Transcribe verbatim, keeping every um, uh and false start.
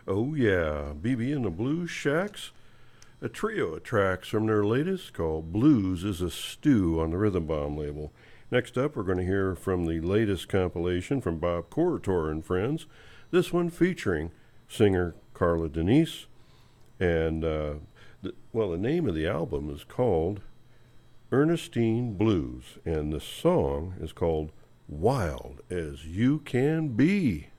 Oh, yeah, B B and the Blues Shacks, a trio of tracks from their latest called Blues is a Stew on the Rhythm Bomb label. Next up, we're going to hear from the latest compilation from Bob Corritore and Friends, this one featuring singer Carla Denise. And, uh, the, well, the name of the album is called Ernestine Blues, and the song is called Wild as You Can Be.